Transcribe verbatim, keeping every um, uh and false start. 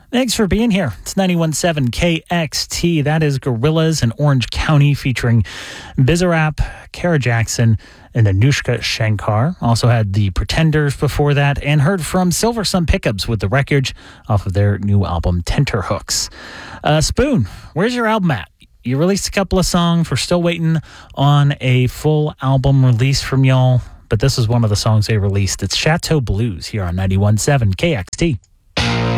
Thanks for being here. It's ninety-one point seven K X T. That is Gorillaz in Orange County featuring Bizarrap, Kara Jackson, and Anushka Shankar. Also had the Pretenders before that, and heard from Silver Sun Pickups with The Wreckage off of their new album Tenterhooks. Uh, Spoon, where's your album at? You released a couple of songs. We're still waiting on a full album release from y'all, but this is one of the songs they released. It's Chateau Blues here on ninety-one point seven K X T.